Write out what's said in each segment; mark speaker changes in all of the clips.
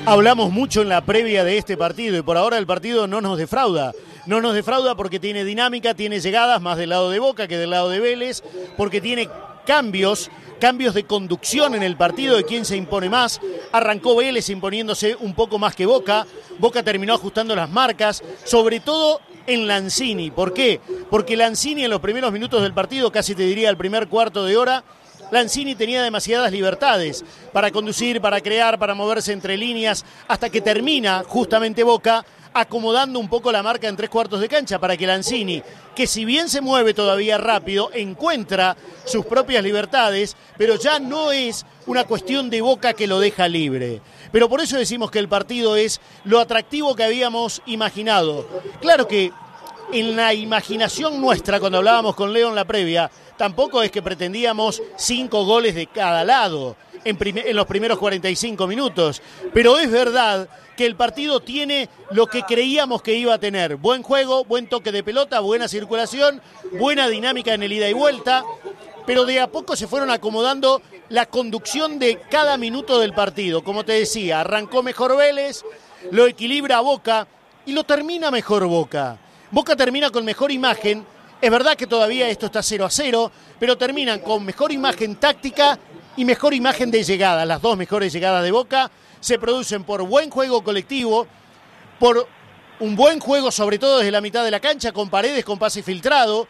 Speaker 1: Hablamos mucho en la previa de este partido y por ahora el partido no nos defrauda. No nos defrauda porque tiene dinámica, tiene llegadas más del lado de Boca que del lado de Vélez, porque tiene cambios de conducción en el partido de quién se impone más. Arrancó Vélez imponiéndose un poco más que Boca. Boca terminó ajustando las marcas, sobre todo en Lanzini. ¿Por qué? Porque Lanzini en los primeros minutos del partido, casi te diría el primer cuarto de hora, Lanzini tenía demasiadas libertades para conducir, para crear, para moverse entre líneas, hasta que termina justamente Boca acomodando un poco la marca en 3/4 de cancha para que Lanzini, que si bien se mueve todavía rápido, encuentra sus propias libertades, pero ya no es una cuestión de Boca que lo deja libre. Pero por eso decimos que el partido es lo atractivo que habíamos imaginado. Claro que en la imaginación nuestra, cuando hablábamos con Leo en la previa, tampoco es que pretendíamos 5 goles de cada lado en los primeros 45 minutos. Pero es verdad que el partido tiene lo que creíamos que iba a tener. Buen juego, buen toque de pelota, buena circulación, buena dinámica en el ida y vuelta. Pero de a poco se fueron acomodando la conducción de cada minuto del partido. Como te decía, arrancó mejor Vélez, lo equilibra Boca y lo termina mejor Boca. Boca termina con mejor imagen. Es verdad que todavía esto está 0-0, pero terminan con mejor imagen táctica y mejor imagen de llegada. Las dos mejores llegadas de Boca se producen por buen juego colectivo, por un buen juego sobre todo desde la mitad de la cancha, con Paredes con pase filtrado,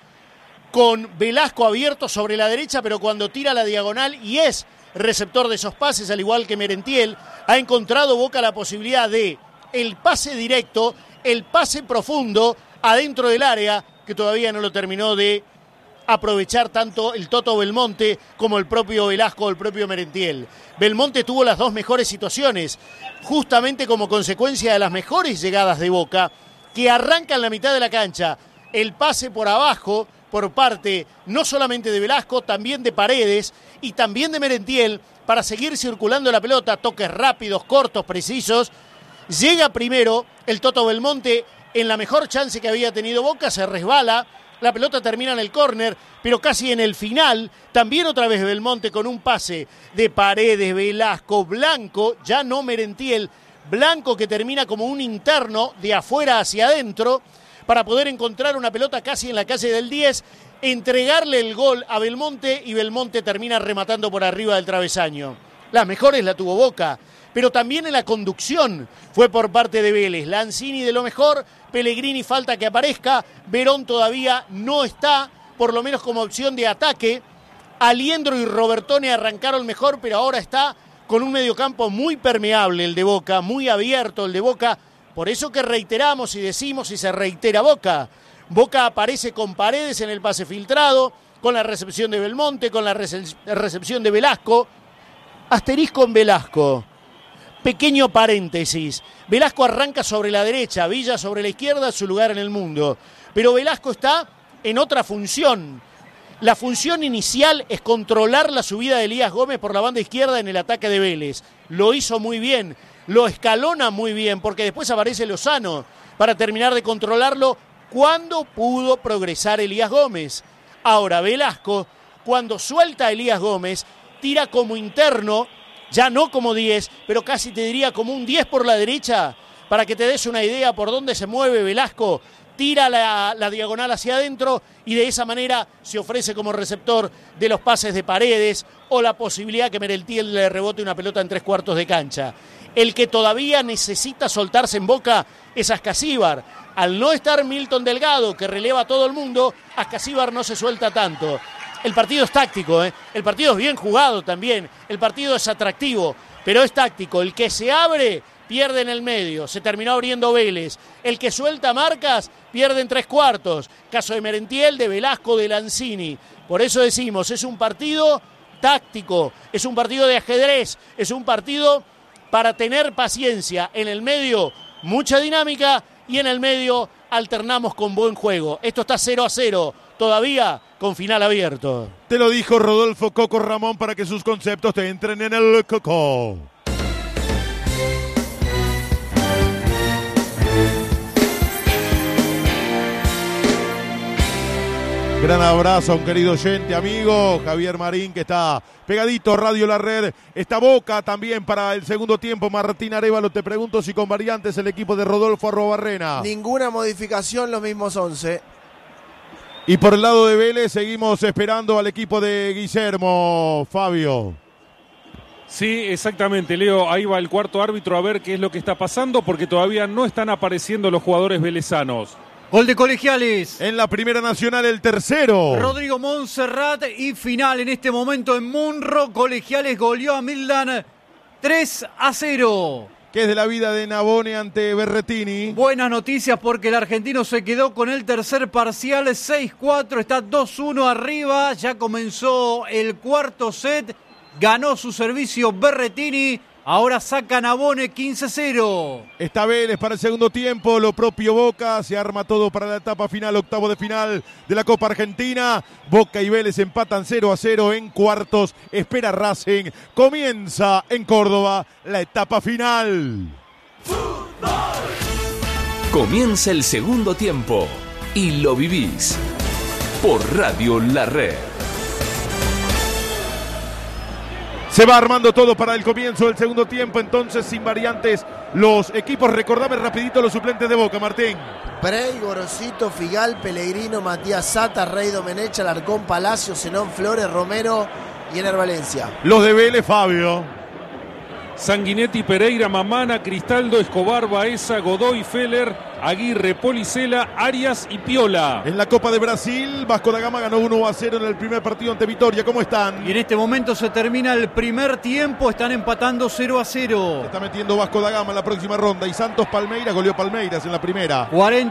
Speaker 1: con Velasco abierto sobre la derecha, pero cuando tira la diagonal y es receptor de esos pases, al igual que Merentiel, ha encontrado Boca la posibilidad de el pase directo, el pase profundo adentro del área, que todavía no lo terminó de aprovechar tanto el Toto Belmonte como el propio Velasco o el propio Merentiel. Belmonte tuvo las dos mejores situaciones, justamente como consecuencia de las mejores llegadas de Boca, que arranca en la mitad de la cancha. El pase por abajo, por parte no solamente de Velasco, también de Paredes y también de Merentiel, para seguir circulando la pelota, toques rápidos, cortos, precisos. Llega primero el Toto Belmonte en la mejor chance que había tenido Boca, se resbala, la pelota termina en el córner, pero casi en el final, también otra vez Belmonte con un pase de Paredes, Velasco, Blanco, ya no Merentiel, Blanco que termina como un interno de afuera hacia adentro, para poder encontrar una pelota casi en la calle del 10, entregarle el gol a Belmonte y Belmonte termina rematando por arriba del travesaño. Las mejores la tuvo Boca, pero también en la conducción fue por parte de Vélez. Lanzini de lo mejor, Pellegrini falta que aparezca, Verón todavía no está, por lo menos como opción de ataque. Aliendro y Robertone arrancaron mejor, pero ahora está con un mediocampo muy permeable el de Boca, muy abierto el de Boca. Por eso que reiteramos y decimos y se reitera Boca. Boca aparece con Paredes en el pase filtrado, con la recepción de Belmonte, con la recepción de Velasco. Asterisco en Velasco. Pequeño paréntesis. Velasco arranca sobre la derecha, Villa sobre la izquierda, su lugar en el mundo. Pero Velasco está en otra función. La función inicial es controlar la subida de Elías Gómez por la banda izquierda en el ataque de Vélez. Lo hizo muy bien, lo escalona muy bien, porque después aparece Lozano para terminar de controlarlo cuando pudo progresar Elías Gómez. Ahora Velasco, cuando suelta a Elías Gómez, tira como interno, ya no como 10, pero casi te diría como un 10 por la derecha, para que te des una idea por dónde se mueve Velasco. Tira la diagonal hacia adentro y de esa manera se ofrece como receptor de los pases de Paredes o la posibilidad que Merentiel le rebote una pelota en 3/4 de cancha. El que todavía necesita soltarse en Boca es Ascasíbar. Al no estar Milton Delgado, que releva a todo el mundo, Ascasíbar no se suelta tanto. El partido es táctico, el partido es bien jugado también, el partido es atractivo, pero es táctico. El que se abre pierde en el medio, se terminó abriendo Vélez. El que suelta marcas pierde en 3/4. Caso de Merentiel, de Velasco, de Lanzini. Por eso decimos, es un partido táctico, es un partido de ajedrez, es un partido para tener paciencia. En el medio, mucha dinámica y en el medio alternamos con buen juego. Esto está 0-0, todavía con final abierto.
Speaker 2: Te lo dijo Rodolfo Coco Ramón para que sus conceptos te entren en el coco. Gran abrazo a un querido oyente, amigo, Javier Marín, que está pegadito a Radio La Red. Está Boca también para el segundo tiempo. Martín Arévalo, te pregunto si con variantes el equipo de Rodolfo Arrobarrena.
Speaker 3: Ninguna modificación, los mismos 11.
Speaker 2: Y por el lado de Vélez seguimos esperando al equipo de Guillermo, Fabio.
Speaker 4: Sí, exactamente, Leo. Ahí va el cuarto árbitro a ver qué es lo que está pasando, porque todavía no están apareciendo los jugadores velezanos.
Speaker 5: Gol de Colegiales.
Speaker 2: En la Primera Nacional, el tercero.
Speaker 5: Rodrigo Montserrat y final en este momento en Munro. Colegiales goleó a Midland 3-0.
Speaker 2: ¿Qué es de la vida de Navone ante Berretini?
Speaker 5: Buenas noticias porque el argentino se quedó con el tercer parcial 6-4. Está 2-1 arriba. Ya comenzó el cuarto set. Ganó su servicio Berretini. Ahora saca Navone 15-0.
Speaker 2: Está Vélez para el segundo tiempo, lo propio Boca, se arma todo para la etapa final, octavo de final de la Copa Argentina. Boca y Vélez empatan 0-0 en cuartos, espera Racing. Comienza en Córdoba la etapa final.
Speaker 6: Comienza el segundo tiempo y lo vivís por Radio La Red.
Speaker 2: Se va armando todo para el comienzo del segundo tiempo, entonces sin variantes los equipos. Recordame rapidito los suplentes de Boca, Martín.
Speaker 3: Prey, Gorosito, Figal, Pellegrino, Matías Sata, Rey Domenech, Alarcón, Palacio, Zenón Flores, Romero y Ener Valencia.
Speaker 2: Los de Vélez, Fabio.
Speaker 4: Sanguinetti, Pereira, Mamana, Cristaldo, Escobar, Baeza, Godoy, Feller, Aguirre, Policela, Arias y Piola.
Speaker 2: En la Copa de Brasil, Vasco da Gama ganó 1-0 en el primer partido ante Vitória. ¿Cómo están?
Speaker 5: Y en este momento se termina el primer tiempo, están empatando 0-0.
Speaker 2: Está metiendo Vasco da Gama en la próxima ronda y Santos Palmeiras goleó Palmeiras en la primera.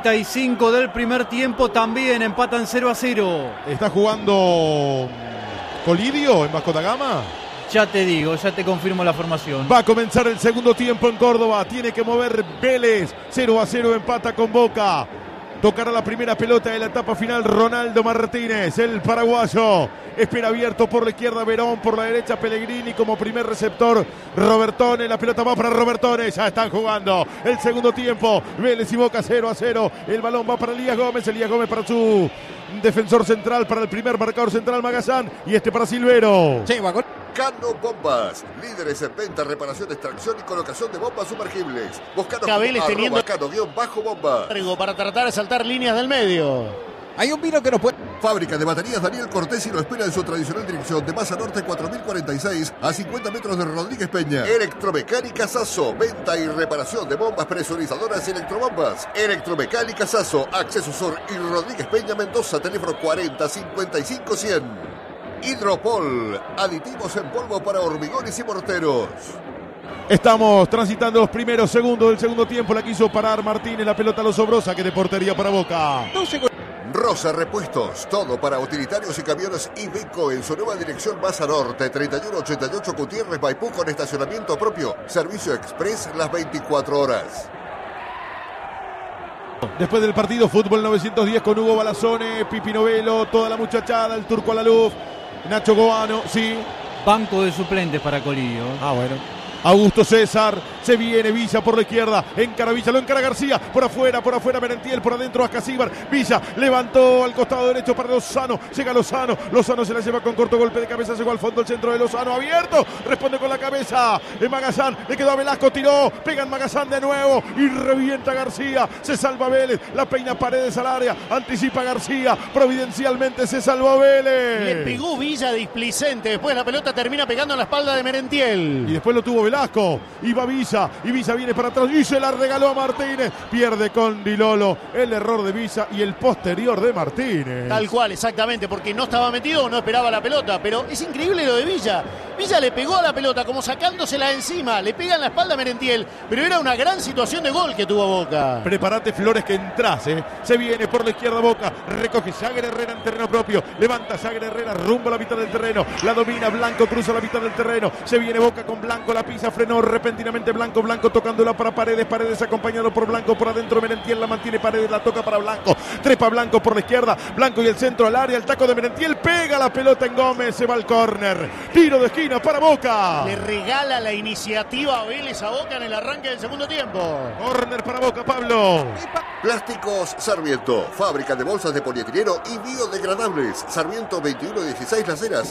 Speaker 5: 45 del primer tiempo, también empatan 0-0.
Speaker 2: ¿Está jugando Colidio en Vasco da Gama?
Speaker 5: Ya te digo, ya te confirmo la formación.
Speaker 2: Va a comenzar el segundo tiempo en Córdoba. Tiene que mover Vélez. 0-0 empata con Boca. Tocará la primera pelota de la etapa final Ronaldo Martínez, el paraguayo. Espera abierto por la izquierda Verón, por la derecha Pellegrini como primer receptor. Robertone, la pelota va para Robertone. Ya están jugando el segundo tiempo. Vélez y Boca 0-0. El balón va para Elías Gómez para su defensor central, para el primer marcador central Magazán. Y este para Silvero.
Speaker 7: Sí, va con Cano Bombas, líderes en venta, reparación, extracción y colocación de bombas sumergibles. Buscando
Speaker 1: Cabeles teniendo
Speaker 7: Cano-bomba.
Speaker 1: Para tratar de saltar líneas del medio.
Speaker 7: Hay un vino que nos puede... Fábrica de baterías Daniel Cortés y lo espera en su tradicional dirección de Masa Norte 4046 a 50 metros de Rodríguez Peña. Electromecánica Sasso, venta y reparación de bombas presurizadoras y electrobombas. Electromecánica Sasso, Acceso Sur y Rodríguez Peña Mendoza, teléfono 40 55 100. Hidropol, aditivos en polvo para hormigones y morteros.
Speaker 2: Estamos transitando los primeros segundos del segundo tiempo. La quiso parar Martínez, la pelota lo sobró, saque de portería para Boca.
Speaker 7: Rosa Repuestos, todo para utilitarios y camiones Iveco en su nueva dirección Masa Norte, 3188 Gutiérrez Maipú con estacionamiento propio. Servicio express las 24 horas.
Speaker 2: Después del partido, Fútbol 910 con Hugo Balazone, Pipi Novelo, toda la muchachada, el Turco Alaluf, Nacho Goano, sí.
Speaker 5: Banco de suplentes para Colidio.
Speaker 2: Ah, bueno. Augusto César, se viene Villa por la izquierda, encara Villa, lo encara García, por afuera Merentiel, por adentro Ascasíbar, Villa levantó al costado derecho para Lozano, llega Lozano se la lleva con corto golpe de cabeza, llegó al fondo el centro de Lozano, abierto, responde con la cabeza, Magazán, le quedó a Velasco, tiró, pega en Magazán de nuevo y revienta García, se salva Vélez, la peina Paredes al área, anticipa García, providencialmente se salvó Vélez.
Speaker 1: Le pegó Villa displicente, después la pelota termina pegando en la espalda de Merentiel.
Speaker 2: Y después lo tuvo Velasco, y va Villa, y Villa viene para atrás y se la regaló a Martínez, pierde con Di Lolo, el error de Villa y el posterior de Martínez.
Speaker 1: Tal cual, exactamente, porque no estaba metido o no esperaba la pelota, pero es increíble lo de Villa. Villa le pegó a la pelota como sacándosela encima, le pega en la espalda a Merentiel, pero era una gran situación de gol que tuvo Boca.
Speaker 2: Prepárate Flores que entras, se viene por la izquierda Boca, recoge Jagger Herrera en terreno propio, levanta Jagger Herrera rumbo a la mitad del terreno, la domina Blanco, cruza la mitad del terreno, se viene Boca con Blanco, la pisa pisa, frenó repentinamente Blanco tocándola para Paredes acompañado por Blanco, por adentro Merentiel la mantiene Paredes, la toca para Blanco, trepa Blanco por la izquierda, Blanco y el centro al área, el taco de Merentiel, pega la pelota en Gómez, se va al córner, tiro de esquina para Boca.
Speaker 1: Le regala la iniciativa a Vélez a Boca en el arranque del segundo tiempo.
Speaker 2: Córner para Boca, Pablo.
Speaker 7: Plásticos Sarmiento, fábrica de bolsas de polietileno y biodegradables. Sarmiento 2116 Las Heras,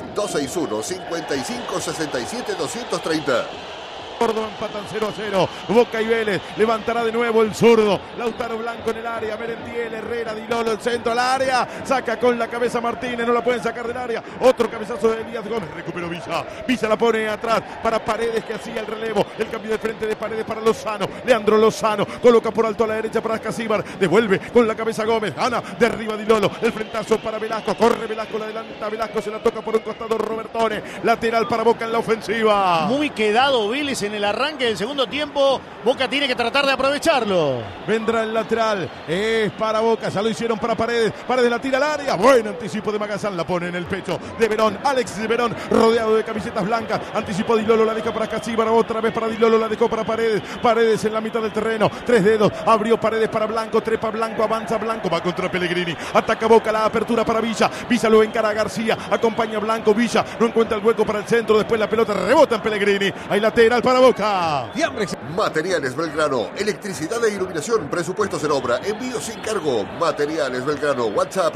Speaker 7: 261-5567-230.
Speaker 2: Córdoba empatan 0-0. Boca y Vélez. Levantará de nuevo el zurdo. Lautaro Blanco en el área. Merentiel, Herrera, Di Lolo, el centro al área. Saca con la cabeza Martínez. No la pueden sacar del área. Otro cabezazo de Elías Gómez. Recuperó Villa. Villa la pone atrás para Paredes, que hacía el relevo. El cambio de frente de Paredes para Lozano. Leandro Lozano. Coloca por alto a la derecha para Escasíbar. Devuelve con la cabeza Gómez. Gana de arriba Di Lolo. El frentazo para Velasco. Corre Velasco. La adelanta Velasco. Se la toca por un costado Robertone. Lateral para Boca en la ofensiva.
Speaker 1: Muy quedado Vélez en el arranque del segundo tiempo. Boca tiene que tratar de aprovecharlo.
Speaker 2: Vendrá el lateral, es para Boca, ya lo hicieron para Paredes. Paredes la tira al área, buen anticipo de Magazán, la pone en el pecho de Verón, Alex de Verón, rodeado de camisetas blancas, anticipó Di Lolo, la deja para Casíbar, otra vez para Di Lolo, la dejó para Paredes, Paredes en la mitad del terreno, 3 dedos, abrió Paredes para Blanco, trepa Blanco, avanza Blanco, va contra Pellegrini, ataca Boca, la apertura para Villa, Villa lo encara a García, acompaña a Blanco, Villa no encuentra el hueco para el centro, después la pelota rebota en Pellegrini, hay lateral para Boca.
Speaker 7: Materiales Belgrano, electricidad e iluminación, presupuestos en obra, envío sin cargo. Materiales Belgrano, WhatsApp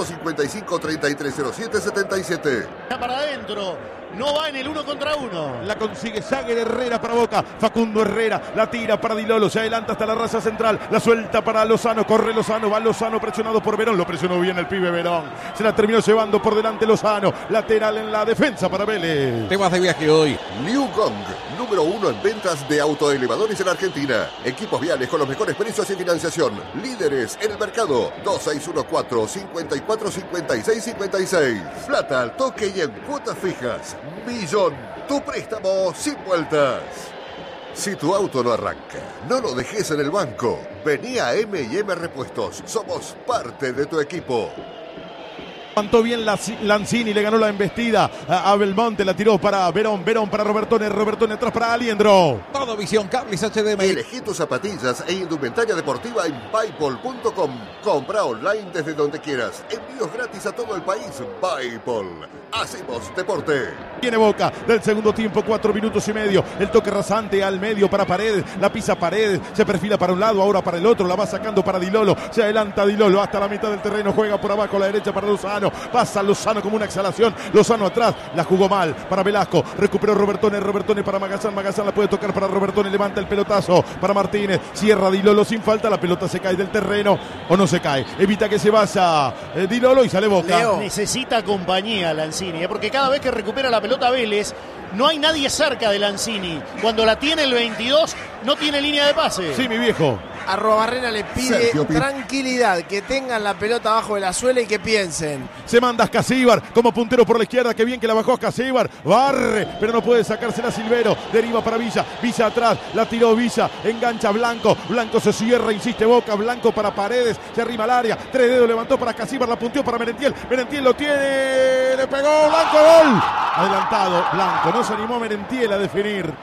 Speaker 7: 155-3307-77.
Speaker 1: Está para adentro. No va en el 1 contra 1.
Speaker 2: La consigue Jagger Herrera para Boca. Facundo Herrera la tira para Di Lolo. Se adelanta hasta la raza central. La suelta para Lozano. Corre Lozano. Va Lozano presionado por Verón. Lo presionó bien el pibe Verón. Se la terminó llevando por delante Lozano. Lateral en la defensa para Vélez.
Speaker 8: Temas de viaje hoy.
Speaker 7: Liu Gong, número 1 en ventas de autoelevadores en Argentina. Equipos viales con los mejores precios y financiación. Líderes en el mercado. 2614-545656. Plata al toque y en cuotas fijas. Millón, tu préstamo sin vueltas. Si tu auto no arranca, no lo dejes en el banco. Vení a M&M Repuestos. Somos parte de tu equipo.
Speaker 2: Levantó bien Lanzini, le ganó la embestida a Belmonte, la tiró para Verón para Robertone atrás para Aliendro.
Speaker 8: Todo visión, cables HDMI.
Speaker 7: Elegí tus zapatillas e indumentaria deportiva en Paypal.com. Compra online desde donde quieras. Envíos gratis a todo el país. Paypal. Hacemos deporte.
Speaker 2: Viene Boca del segundo tiempo, 4 minutos y medio. El toque rasante al medio para Paredes. La pisa Paredes, se perfila para un lado, ahora para el otro. La va sacando para Di Lolo. Se adelanta Di Lolo hasta la mitad del terreno. Juega por abajo a la derecha para Lozano. Pasa Lozano como una exhalación. Lozano atrás, la jugó mal para Velasco. Recuperó Robertone para Magazán. Magazán la puede tocar para Robertone. Levanta el pelotazo para Martínez. Cierra Di Lolo sin falta. La pelota se cae del terreno o no se cae. Evita que se vaya Di Lolo y sale Boca.
Speaker 1: Leo. Necesita compañía Lanzini, porque cada vez que recupera la pelota Vélez, no hay nadie cerca de Lanzini. Cuando la tiene el 22, no tiene línea de pase.
Speaker 2: Sí, mi viejo.
Speaker 3: Arrobarrena le pide tranquilidad, que tengan la pelota abajo de la suela y que piensen.
Speaker 2: Se manda Escasíbar como puntero por la izquierda, que bien que la bajó Escasíbar, barre, pero no puede sacársela Silvero, deriva para Villa, Villa atrás, la tiró Villa, engancha Blanco, Blanco se cierra, insiste Boca, Blanco para Paredes, se arrima al área, 3 dedos levantó para Escasíbar, la punteó para Merentiel lo tiene, le pegó, Blanco, gol, adelantado Blanco, no se animó Merentiel a definir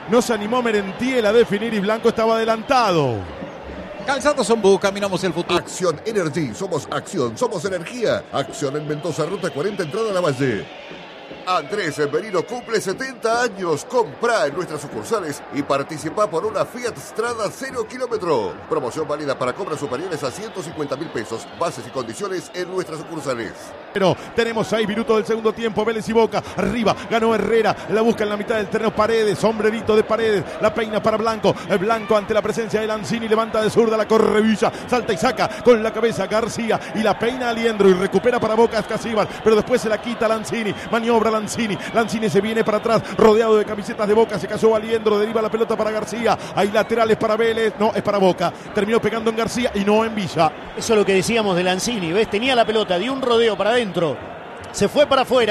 Speaker 2: y Blanco estaba adelantado.
Speaker 8: Calzados Ombú, caminamos el futuro.
Speaker 7: Acción Energy, somos acción, somos energía. Acción en Mendoza, ruta 40, entrada a la Valle. Andrés Merino cumple 70 años. Comprá en nuestras sucursales y participa por una Fiat Strada 0 kilómetro. Promoción válida para compras superiores a 150.000 pesos. Bases y condiciones en nuestras sucursales.
Speaker 2: Pero tenemos 6 minutos del segundo tiempo. Vélez y Boca. Arriba ganó Herrera. La busca en la mitad del terreno Paredes. Sombrerito de Paredes. La peina para Blanco. Blanco ante la presencia de Lanzini. Levanta de zurda. La corre Villa. Salta y saca con la cabeza García. Y la peina Aliendro. Y recupera para Boca Escasíbar. Pero después se la quita Lanzini. Maniobra Lanzini se viene para atrás, rodeado de camisetas de Boca, se cayó Aliendro, deriva la pelota para García, hay laterales para Vélez, no, es para Boca, terminó pegando en García y no en Villa.
Speaker 1: Eso es lo que decíamos de Lanzini, ¿ves? Tenía la pelota, dio un rodeo para adentro, se fue para afuera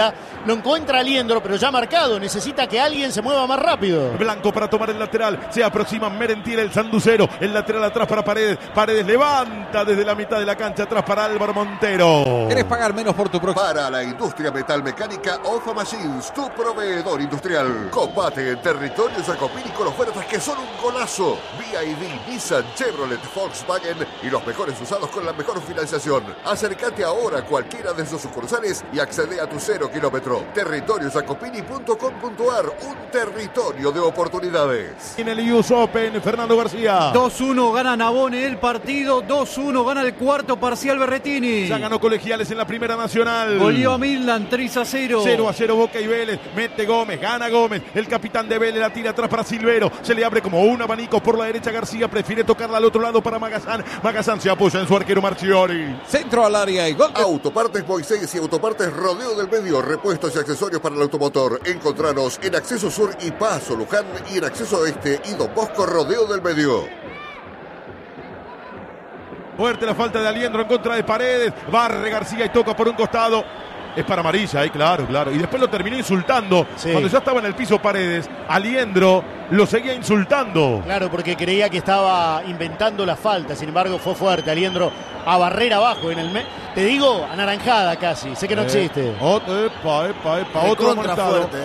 Speaker 1: lo encuentra Aliendro, pero ya marcado, necesita que alguien se mueva más rápido.
Speaker 2: Blanco para tomar el lateral, se aproxima Merentiel, el sanducero, el lateral atrás para Paredes, Paredes levanta desde la mitad de la cancha atrás para Álvaro Montero.
Speaker 8: ¿Querés pagar menos por tu próximo?
Speaker 7: Para la industria metalmecánica, OFA Machines, tu proveedor industrial. Combate en territorio Jacopini con ofertas que son un golazo. BYD, Nissan, Chevrolet, Volkswagen y los mejores usados con la mejor financiación. Acércate ahora a cualquiera de sus sucursales y accede a tu 0 kilómetro. Territoriojacopini.com.ar, un territorio de oportunidades.
Speaker 2: En el US Open, Fernando García.
Speaker 5: 2-1 gana Navone el partido, 2-1 gana el cuarto parcial Berretini.
Speaker 2: Ya ganó Colegiales en la Primera Nacional.
Speaker 5: Goleó a Midland 3-0.
Speaker 2: 0-0 Boca y Vélez. Mete Gómez, gana Gómez. El capitán de Vélez la tira atrás para Silvero. Se le abre como un abanico por la derecha. García prefiere tocarla al otro lado para Magazán. Magazán se apoya en su arquero Marchiori.
Speaker 8: Centro al área y gol.
Speaker 7: Autopartes Moisés y Autopartes Rodeo del Medio. Repuestos y accesorios para el automotor. Encontranos en Acceso Sur y Paso Luján y en Acceso Oeste y Don Bosco Rodeo del Medio.
Speaker 2: Fuerte la falta de Aliendro en contra de Paredes. Barre García y toca por un costado. Es para amarilla, claro. Y después lo terminó insultando. Sí. Cuando ya estaba en el piso Paredes, Aliendro lo seguía insultando.
Speaker 1: Claro, porque creía que estaba inventando la falta. Sin embargo, fue fuerte. Aliendro a barrer abajo en el te digo, anaranjada casi. Sé que no existe.
Speaker 2: Otro amonestado. Fuerte,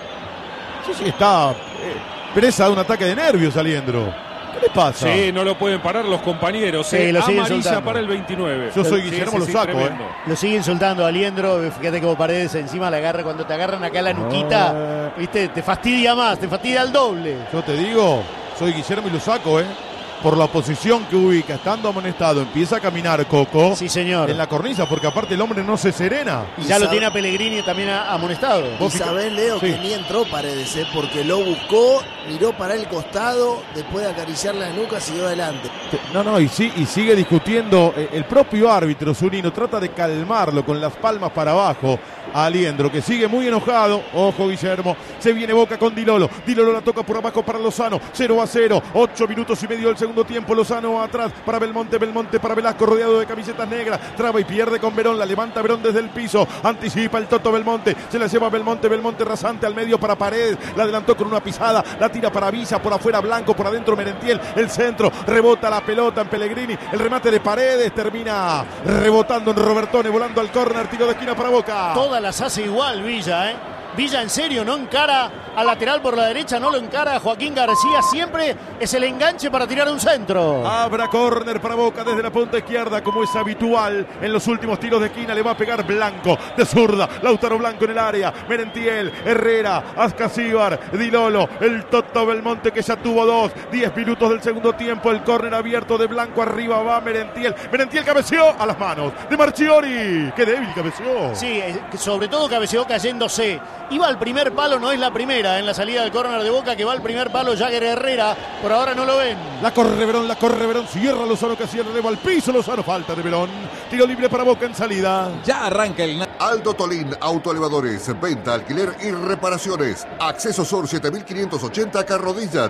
Speaker 2: Sí, está presa de un ataque de nervios, Aliendro. ¿Qué le pasa?
Speaker 4: Sí, no lo pueden parar los compañeros.
Speaker 1: Sí, lo sigue
Speaker 4: amarilla
Speaker 1: insultando.
Speaker 4: Para el 29.
Speaker 2: Yo soy Guillermo, lo saco.
Speaker 1: Lo sigue insultando a Aliendro. Fíjate cómo Paredes encima le agarra. Cuando te agarran acá la nuquita, viste, te fastidia más, te fastidia al doble.
Speaker 2: Yo te digo, soy Guillermo y lo saco, por la posición que ubica, estando amonestado, empieza a caminar Coco.
Speaker 1: Sí, señor.
Speaker 2: En la cornisa, porque aparte el hombre no se serena.
Speaker 1: Y ya lo tiene a Pellegrini también amonestado.
Speaker 3: Y sabés, Leo, que ni entró Paredes, porque lo buscó, miró para el costado, después de acariciar la nuca, siguió adelante.
Speaker 2: No, y sigue discutiendo. El propio árbitro Zunino trata de calmarlo con las palmas para abajo a Aliendro, que sigue muy enojado. Ojo, Guillermo, se viene Boca con Dilolo. Dilolo la toca por abajo para Lozano. 0-0, 8 minutos y medio del segundo tiempo. Lozano atrás para Belmonte para Velasco, rodeado de camisetas negras. Traba y pierde con Verón, la levanta Verón desde el piso. Anticipa el Toto Belmonte, se la lleva Belmonte rasante al medio para Paredes. La adelantó con una pisada, la tira para Villa, por afuera Blanco, por adentro Merentiel. El centro, rebota la pelota en Pellegrini. El remate de Paredes termina rebotando en Robertone, volando al córner, tiro de esquina para Boca.
Speaker 1: Todas las hace igual Villa, Villa en serio no encara al lateral por la derecha, no lo encara a Joaquín García, siempre es el enganche para tirar un centro.
Speaker 2: Habrá córner para Boca desde la punta izquierda, como es habitual en los últimos tiros de esquina. Le va a pegar Blanco de zurda, Lautaro Blanco en el área, Merentiel, Herrera, Ascasíbar, Dilolo, el Toto Belmonte que ya tuvo 10 minutos del segundo tiempo. El córner abierto de Blanco, arriba va Merentiel cabeceó a las manos de Marchiori. Qué débil cabeceó.
Speaker 1: Sí, sobre todo cabeceó cayéndose. Iba al primer palo, no es la primera en la salida del córner de Boca, que va al primer palo Jagger Herrera. Por ahora no lo ven.
Speaker 2: La corre Verón, cierra Lozano, que cierra, va al piso Lozano, falta de Verón. Tiro libre para Boca en salida.
Speaker 8: Ya arranca el...
Speaker 7: Aldo Tolín, autoelevadores, venta, alquiler y reparaciones. Acceso Sur 7580 Carrodilla,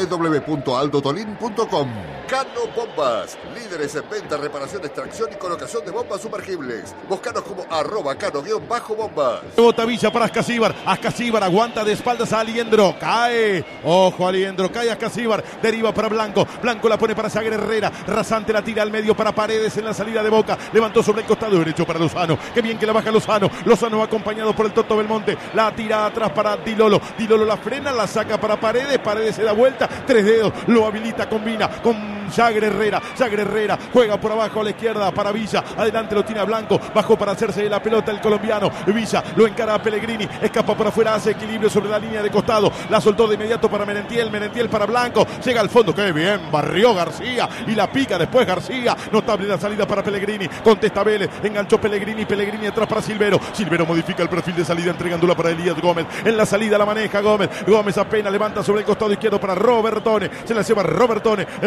Speaker 7: www.aldotolin.com. Cano Bombas, líderes en venta, reparación, extracción y colocación de bombas sumergibles. Búscanos como @cano_bombas.
Speaker 2: Bota Villa para Ascasíbar aguanta de espaldas a Aliendro, cae, ojo Aliendro, cae Ascasíbar, deriva para Blanco la pone para Jagger Herrera, rasante la tira al medio para Paredes en la salida de Boca, levantó sobre el costado derecho para Lozano, qué bien que la baja Lozano acompañado por el Toto Belmonte, la tira atrás para Dilolo la frena, la saca para Paredes se da vuelta, 3 dedos, lo habilita, combina con Jagger Herrera, juega por abajo a la izquierda para Villa, adelante lo tiene a Blanco, bajó para hacerse de la pelota el colombiano, Villa lo encara a Pellegrini, escapa por afuera, hace equilibrio sobre la línea de costado, la soltó de inmediato para Merentiel para Blanco, llega al fondo, qué bien, barrió García y la pica después García, notable la salida para Pellegrini, contesta Vélez, enganchó Pellegrini atrás para Silvero modifica el perfil de salida entregándola para Elías Gómez, en la salida la maneja Gómez apenas levanta sobre el costado izquierdo para Robertone, se la lleva Robertone, va Robertone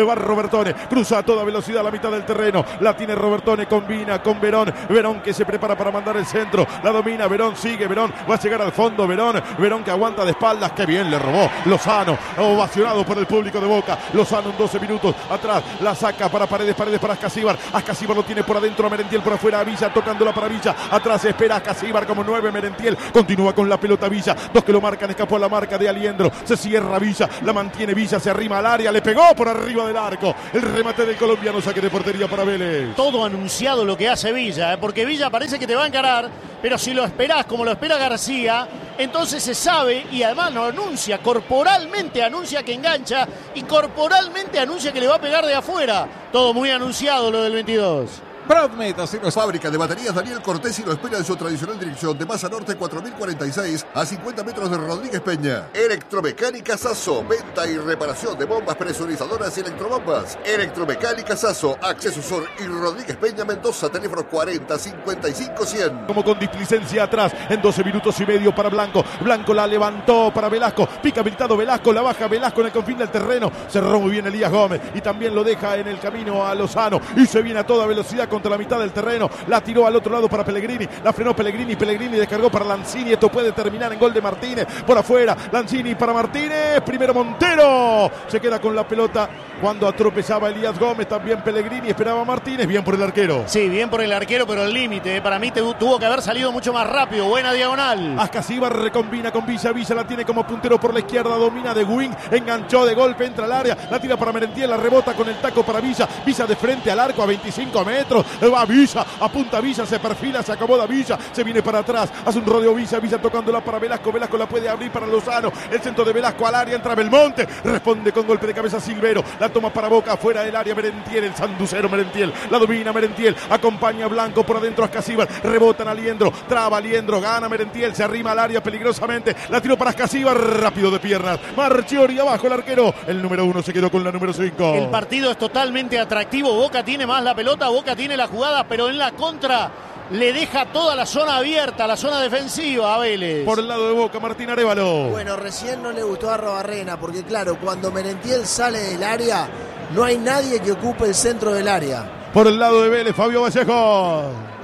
Speaker 2: Robertone, cruza a toda velocidad a la mitad del terreno, la tiene Robertone, combina con Verón, Verón que se prepara para mandar el centro, la domina, Verón sigue, Verón va a llegar al fondo, Verón que aguanta de espaldas, qué bien le robó Lozano, ovacionado por el público de Boca, Lozano en 12 minutos, atrás la saca para Paredes para Ascasíbar lo tiene por adentro a Merentiel, por afuera a Villa, tocándola para Villa, atrás espera a Ascasíbar como 9, Merentiel, continúa con la pelota Villa, dos que lo marcan, escapó a la marca de Aliendro, se cierra Villa, la mantiene Villa, se arrima al área, le pegó por arriba del arco, el remate del colombiano, saque de portería para Vélez.
Speaker 1: Todo anunciado lo que hace Villa, porque Villa parece que te va a encarar, pero si lo esperás como lo espera García, entonces se sabe y además lo anuncia, corporalmente anuncia que engancha y corporalmente anuncia que le va a pegar de afuera. Todo muy anunciado lo del 22.
Speaker 7: Fábrica de baterías Daniel Cortesi lo espera en su tradicional dirección de Masa Norte 4046 a 50 metros de Rodríguez Peña. Electromecánica Sasso, venta y reparación de bombas presurizadoras y electrobombas. Electromecánica Sasso, Acceso Sur y Rodríguez Peña Mendoza, teléfono 40 55 100.
Speaker 2: Como con displicencia atrás, en 12 minutos y medio para Blanco. Blanco la levantó para Velasco, pica habilitado Velasco, la baja Velasco en el confín del terreno. Cerró muy bien Elías Gómez y también lo deja en el camino a Lozano y se viene a toda velocidad contra la mitad del terreno, la tiró al otro lado para Pellegrini, la frenó Pellegrini descargó para Lanzini, esto puede terminar en gol de Martínez, por afuera, Lanzini para Martínez, primero Montero, se queda con la pelota cuando atropellaba Elías Gómez, también Pellegrini, esperaba Martínez, bien por el arquero.
Speaker 1: Sí, bien por el arquero, pero el límite, para mí tuvo que haber salido mucho más rápido, buena diagonal.
Speaker 2: Ascasíbar recombina con Villa, Villa la tiene como puntero por la izquierda, domina de wing, enganchó de golpe, entra al área, la tira para Merentiel, la rebota con el taco para Villa, Villa de frente al arco a 25 metros, va Villa, apunta Villa, se perfila, se acomoda Villa, se viene para atrás, hace un rodeo Villa tocándola para Velasco, Velasco la puede abrir para Lozano, el centro de Velasco al área, entra Belmonte, responde con golpe de cabeza Silvero, la toma para Boca, fuera del área Merentiel, el sanducero Merentiel, la domina Merentiel, acompaña a Blanco por adentro a Ascasíbar, rebotan a Aliendro, traba Aliendro, gana Merentiel, se arrima al área peligrosamente, la tiró para Ascasíbar, rápido de piernas, Marchiori abajo el arquero, el número 1 se quedó con la número 5.
Speaker 1: El partido es totalmente atractivo, Boca tiene más la pelota, Boca tiene la jugada, pero en la contra le deja toda la zona abierta, la zona defensiva a Vélez.
Speaker 2: Por el lado de Boca, Martín Arévalo.
Speaker 3: Bueno, recién no le gustó a Arrobarrena, porque claro, cuando Merentiel sale del área, no hay nadie que ocupe el centro del área.
Speaker 2: Por el lado de Vélez, Fabio Vallejo.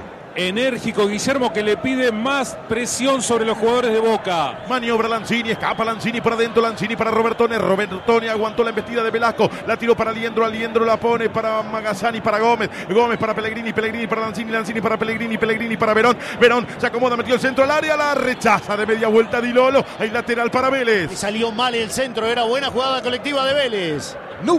Speaker 4: Enérgico Guillermo, que le pide más presión sobre los jugadores de Boca.
Speaker 2: Maniobra Lanzini, escapa Lanzini por adentro, Lanzini para Robertone, Robertone aguantó la embestida de Velasco, la tiró para Aliendro, Aliendro la pone para Magazzani, para Gómez, Gómez para Pellegrini, Pellegrini para Lanzini, Lanzini para Pellegrini, Pellegrini para Verón, Verón se acomoda, metió el centro al área, la rechaza de media vuelta Di Lolo, hay lateral para Vélez.
Speaker 1: Le salió mal el centro, era buena jugada colectiva de Vélez.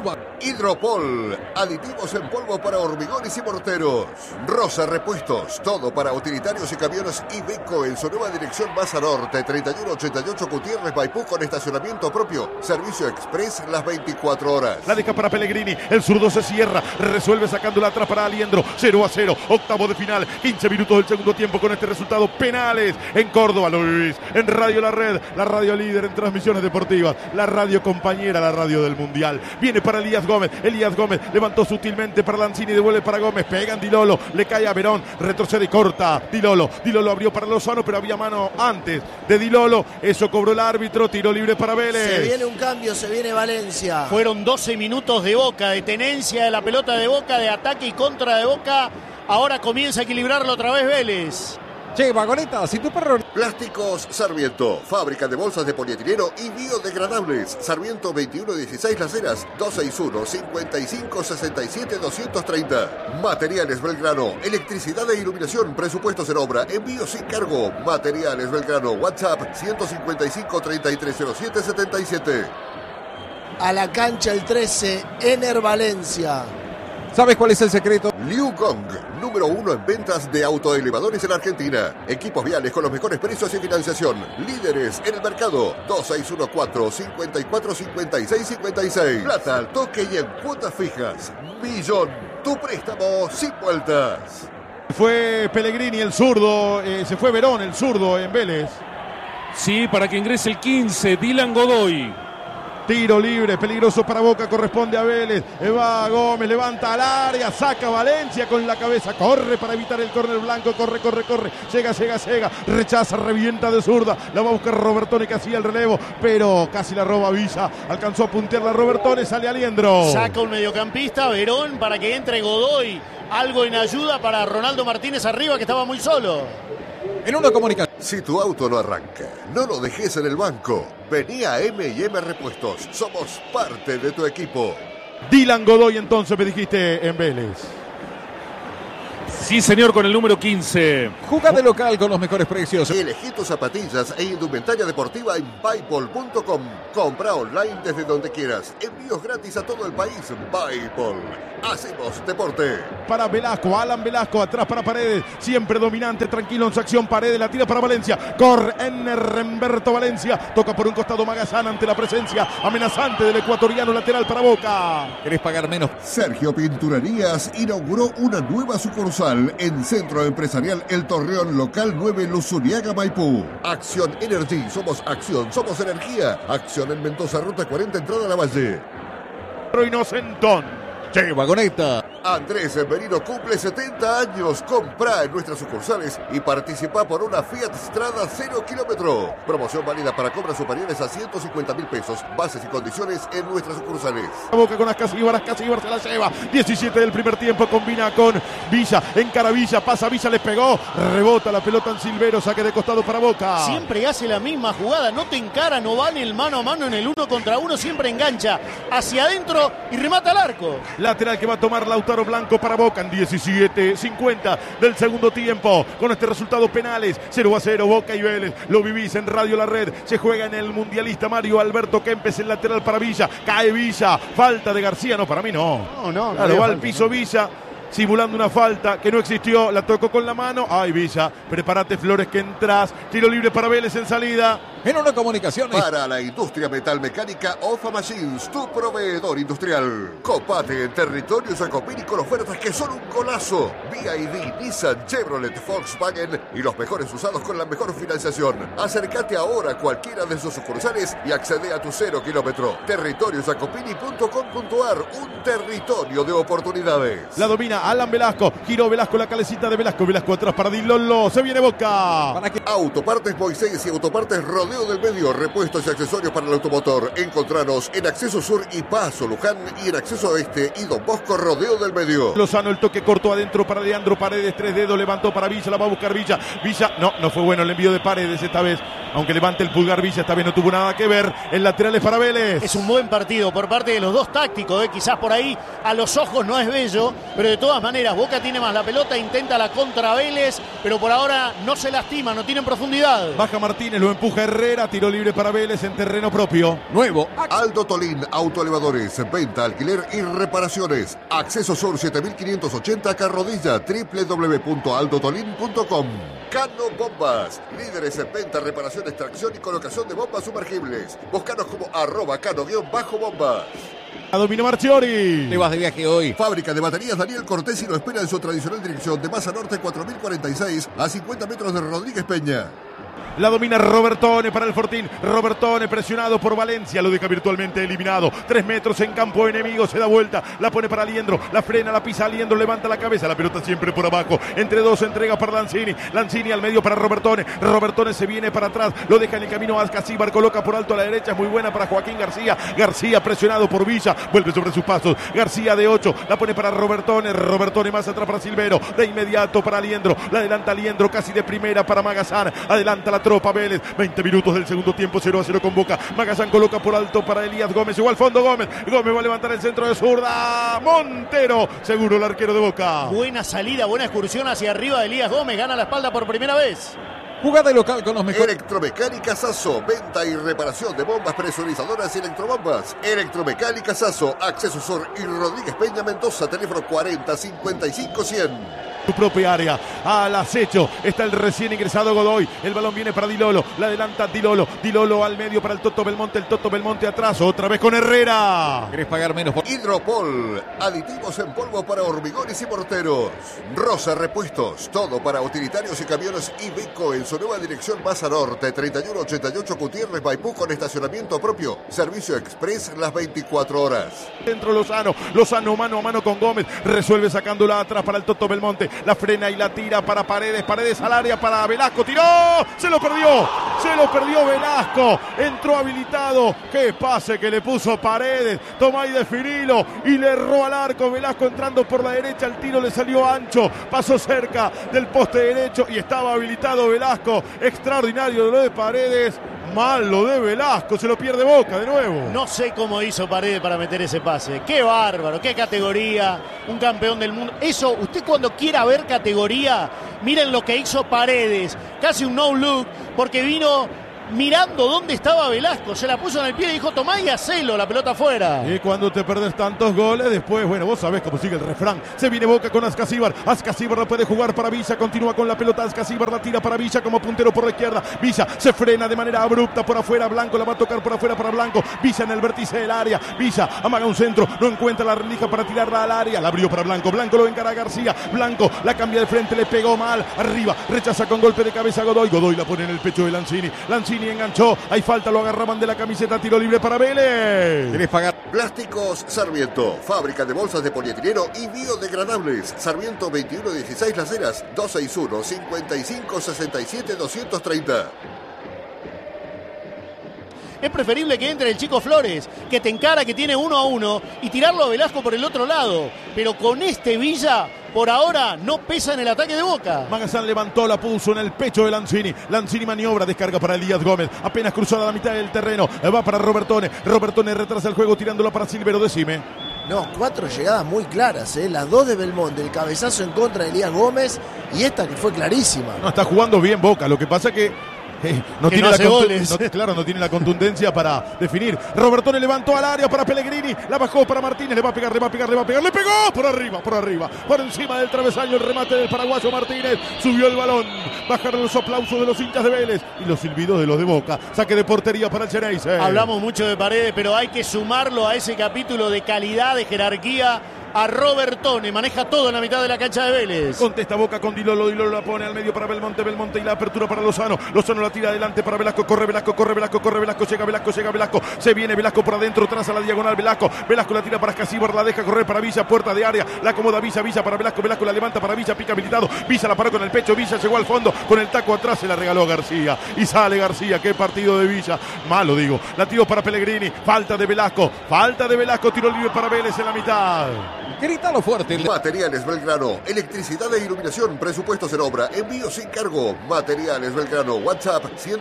Speaker 7: Hidropol, aditivos en polvo para hormigones y morteros. Rosa Repuestos, todo para utilitarios y camiones Iveco en su nueva dirección Masa Norte, 3188 Gutiérrez Maipú con estacionamiento propio. Servicio express las 24 horas.
Speaker 2: La deja para Pellegrini, el zurdo se cierra, resuelve sacándola atrás para Aliendro, 0-0, octavo de final, 15 minutos del segundo tiempo con este resultado, penales en Córdoba, lo vivís en Radio La Red, la radio líder en transmisiones deportivas, la radio compañera, la radio del Mundial. Viene para Elías Gómez levantó sutilmente para Lanzini, devuelve para Gómez, pegan Di Lolo, le cae a Verón, retrocede y corta Di Lolo abrió para Lozano, pero había mano antes de Di Lolo, eso cobró el árbitro, tiro libre para Vélez.
Speaker 3: Se viene un cambio, se viene Valencia.
Speaker 1: Fueron 12 minutos de Boca, de tenencia de la pelota de Boca, de ataque y contra de Boca, ahora comienza a equilibrarlo otra vez Vélez.
Speaker 8: Che, vagoneta, si tu perro...
Speaker 7: Plásticos Sarmiento, fábrica de bolsas de polietileno y biodegradables. Sarmiento 2116 Las Heras, 261-5567-230. Materiales Belgrano, electricidad e iluminación, presupuestos en obra, envío sin cargo. Materiales Belgrano, WhatsApp 155-3307-77.
Speaker 3: A la cancha el 13, Ener Valencia.
Speaker 8: ¿Sabes cuál es el secreto?
Speaker 7: Liu Gong, número 1 en ventas de autoelevadores en Argentina. Equipos viales con los mejores precios y financiación. Líderes en el mercado. 2614-545656. Plata al toque y en cuotas fijas. Millón, tu préstamo sin vueltas.
Speaker 2: Fue Pellegrini el zurdo, se fue Verón el zurdo en Vélez.
Speaker 4: Sí, para que ingrese el 15, Dylan Godoy.
Speaker 2: Tiro libre, peligroso para Boca, corresponde a Vélez. Va Gómez, levanta al área, saca Valencia con la cabeza, corre para evitar el córner blanco, corre. Llega, rechaza, revienta de zurda. La va a buscar Robertone que hacía el relevo, pero casi la roba Villa. Alcanzó a puntearla Robertone, sale Aliendro.
Speaker 1: Saca un mediocampista, Verón, para que entre Godoy. Algo en ayuda para Ronaldo Martínez arriba, que estaba muy solo.
Speaker 8: En una comunicación.
Speaker 7: Si tu auto no arranca, no lo dejes en el banco. Vení a M&M Repuestos. Somos parte de tu equipo.
Speaker 2: Dylan Godoy, entonces me dijiste en Vélez.
Speaker 4: Sí, señor, con el número 15.
Speaker 8: Juga de local con los mejores precios.
Speaker 7: Elegí tus zapatillas e indumentaria deportiva en Buypol.com. Compra online desde donde quieras. Envíos gratis a todo el país. Buypol. Hacemos deporte.
Speaker 2: Para Velasco, Alan Velasco, atrás para Paredes. Siempre dominante, tranquilo en su acción. Paredes la tira para Valencia. Corner Humberto Valencia. Toca por un costado Magazán ante la presencia amenazante del ecuatoriano lateral para Boca.
Speaker 8: ¿Querés pagar menos?
Speaker 7: Sergio Pinturerías inauguró una nueva sucursal en Centro Empresarial El Torreón, local 9, Luzuriaga, Maipú. Acción Energy, somos acción, somos energía. Acción en Mendoza, ruta 40, entrada a la Valle.
Speaker 2: Inocentón.
Speaker 8: Che, Vagoneta.
Speaker 7: Andrés Merino cumple 70 años. Comprá en nuestras sucursales y participa por una Fiat Strada 0 kilómetro. Promoción válida para compras superiores a 150.000 pesos. Bases y condiciones en nuestras sucursales.
Speaker 2: Boca con Ascasíbar se la lleva. 17 del primer tiempo, combina con Villa. Encara Villa, pasa Villa, le pegó. Rebota la pelota en Silvero, saque de costado para Boca.
Speaker 1: Siempre hace la misma jugada, no te encara, no va en el mano a mano, en el 1 contra 1, siempre engancha hacia adentro y remata al arco.
Speaker 2: Lateral que va a tomar Lautaro Blanco para Boca en 17:50 del segundo tiempo. Con este resultado penales, 0-0 Boca y Vélez. Lo vivís en Radio La Red. Se juega en el mundialista Mario Alberto Kempes, el lateral para Villa. Cae Villa. Falta de García. No, para mí no.
Speaker 1: No.
Speaker 2: Claro, va al piso Villa. Simulando una falta que no existió, la tocó con la mano. Ay, Villa, prepárate Flores que entras. Tiro libre para Vélez en salida.
Speaker 8: En una comunicación.
Speaker 7: Para la industria metalmecánica, Ofa Machines, tu proveedor industrial. Copate en territorio Jacopini con ofertas que son un golazo. BYD, Nissan, Chevrolet, Volkswagen y los mejores usados con la mejor financiación. Acércate ahora a cualquiera de sus sucursales y accede a tu 0 kilómetro. Territoriojacopini.com.ar, un territorio de oportunidades.
Speaker 2: La domina Alan Velasco. Giró Velasco, la calecita de Velasco. Velasco atrás para Di Lolo. Se viene Boca.
Speaker 7: Autopartes Moisés y Autopartes Rodeo del Medio. Repuestos y accesorios para el automotor. Encontranos en Acceso Sur y Paso Luján y en Acceso Oeste y Don Bosco Rodeo del Medio.
Speaker 2: Lozano, el toque corto adentro para Leandro Paredes. 3 dedos, levantó para Villa. La va a buscar Villa. Villa, no fue bueno el envío de Paredes esta vez. Aunque levante el pulgar Villa, esta vez no tuvo nada que ver. El lateral es para Vélez.
Speaker 1: Es un buen partido por parte de los dos tácticos. Quizás por ahí a los ojos no es bello, pero de todas maneras Boca tiene más la pelota, intenta la contra Vélez, pero por ahora no se lastima, no tiene profundidad.
Speaker 2: Baja Martínez, lo empuja Herrera, tiro libre para Vélez en terreno propio.
Speaker 8: Nuevo.
Speaker 7: Aldo Tolín, autoelevadores, venta, alquiler y reparaciones. Acceso Sur 7580 Carrodilla, www.aldotolin.com. Cano Bombas, líderes en venta, reparación, extracción y colocación de bombas sumergibles. Búscanos como @cano_bombas.
Speaker 2: A dominó Marchiori.
Speaker 8: Te vas de viaje hoy.
Speaker 7: Fábrica de baterías Daniel Cortesi lo espera en su tradicional dirección de Masa Norte 4046 a 50 metros de Rodríguez Peña.
Speaker 2: La domina Robertone para el Fortín. Robertone presionado por Valencia. Lo deja virtualmente eliminado. 3 metros en campo enemigo. Se da vuelta. La pone para Aliendro. La frena, la pisa Aliendro. Levanta la cabeza. La pelota siempre por abajo. Entre dos entrega para Lanzini. Lanzini al medio para Robertone. Robertone se viene para atrás. Lo deja en el camino a Ascasíbar. Coloca por alto a la derecha. Es muy buena para Joaquín García. García presionado por Villa. Vuelve sobre sus pasos. García de 8. La pone para Robertone. Robertone más atrás para Silvero. De inmediato para Aliendro. La adelanta Aliendro casi de primera para Magazán. Adelanta la tropa Vélez. 20 minutos del segundo tiempo. 0-0 con Boca. Magazán coloca por alto para Elías Gómez. Igual fondo Gómez. Gómez va a levantar el centro de zurda. Montero. Seguro el arquero de Boca.
Speaker 1: Buena salida, buena excursión hacia arriba de Elías Gómez. Gana la espalda por primera vez.
Speaker 8: Jugada local con los mejores.
Speaker 7: Electromecánica Sasso, venta y reparación de bombas presurizadoras y electrobombas. Electromecánica Sasso, Acceso Sur y Rodríguez Peña Mendoza, teléfono 40 55 100.
Speaker 2: Su propia área, al acecho está el recién ingresado Godoy, el balón viene para Di Lolo, la adelanta Di Lolo al medio para el Toto Belmonte atrás, otra vez con Herrera.
Speaker 8: ¿Querés pagar menos?
Speaker 7: Hidropol, aditivos en polvo para hormigones y morteros. Rosa Repuestos, todo para utilitarios y camiones Iveco en su su nueva dirección Baza Norte, 3188 Gutiérrez Maipú, con estacionamiento propio. Servicio express las 24 horas.
Speaker 2: Dentro Lozano mano a mano con Gómez, resuelve sacándola atrás para el Toto Belmonte, la frena y la tira para Paredes al área para Velasco, tiró, se lo perdió Velasco, entró habilitado, qué pase que le puso Paredes, toma y definilo, y le erró al arco. Velasco entrando por la derecha, el tiro le salió ancho, pasó cerca del poste derecho y estaba habilitado Velasco. Extraordinario lo de Paredes, mal lo de Velasco, se lo pierde Boca de nuevo.
Speaker 1: No sé cómo hizo Paredes para meter ese pase. Qué bárbaro, qué categoría, un campeón del mundo. Eso, usted cuando quiera ver categoría, miren lo que hizo Paredes, casi un no look, porque vino mirando dónde estaba Velasco, se la puso en el pie y dijo, tomá y hacelo, la pelota afuera.
Speaker 2: Y cuando te perdés tantos goles, después, bueno, vos sabés cómo sigue el refrán. Se viene Boca con Ascasíbar la puede jugar para Villa, continúa con la pelota, Ascasíbar la tira para Villa como puntero por la izquierda. Villa se frena de manera abrupta por afuera, Blanco la va a tocar por afuera para Blanco. Villa en el vértice del área, Villa amaga un centro, no encuentra la rendija para tirarla al área, la abrió para Blanco, Blanco lo encara a García, Blanco la cambia de frente, le pegó mal, arriba, rechaza con golpe de cabeza Godoy la pone en el pecho de Lanzini enganchó, hay falta, lo agarraban de la camiseta, tiro libre para Vélez.
Speaker 8: ¿Querés pagar?
Speaker 7: Plásticos Sarmiento, fábrica de bolsas de polietileno y biodegradables. Sarmiento 2116 Las Heras, 261 55 67 230.
Speaker 1: Es preferible que entre el Chico Flores, que te encara, que tiene 1-1, y tirarlo a Velasco por el otro lado. Pero con este Villa, por ahora, no pesa en el ataque de Boca.
Speaker 2: Magazán levantó, la puso en el pecho de Lanzini. Lanzini maniobra, descarga para Elías Gómez. Apenas cruzada la mitad del terreno. Va para Robertone. Robertone retrasa el juego tirándola para Silvero, decime.
Speaker 3: No, 4 llegadas muy claras, las 2 de Belmonte, el cabezazo en contra de Elías Gómez y esta que fue clarísima.
Speaker 2: No, está jugando bien Boca, lo que pasa que no tiene la contundencia para definir. Robertone levantó al área para Pellegrini, la bajó para Martínez, le va a pegar, le pegó por arriba, por encima del travesaño, el remate del paraguayo Martínez, subió el balón, bajaron los aplausos de los hinchas de Vélez y los silbidos de los de Boca, saque de portería para el Xeneize.
Speaker 1: Hablamos mucho de Paredes, pero hay que sumarlo a ese capítulo de calidad, de jerarquía, a Robertone, maneja todo en la mitad de la cancha de Vélez.
Speaker 2: Contesta Boca con Dilolo la pone al medio para Belmonte y la apertura para Lozano la tira adelante para Velasco, corre Velasco, llega Velasco, se viene Velasco por adentro, traza la diagonal Velasco la tira para Ascasíbar, la deja correr para Villa, puerta de área, la acomoda Villa para Velasco la levanta para Villa, pica habilitado, Villa la paró con el pecho, Villa llegó al fondo, con el taco atrás se la regaló a García, y sale García, qué partido de Villa, malo digo, la tiró para Pellegrini, falta de Velasco, tiro libre para Vélez en la mitad.
Speaker 8: Grítalo fuerte.
Speaker 7: Materiales Belgrano, electricidad e iluminación, presupuestos en obra, envío sin cargo. Materiales Belgrano, WhatsApp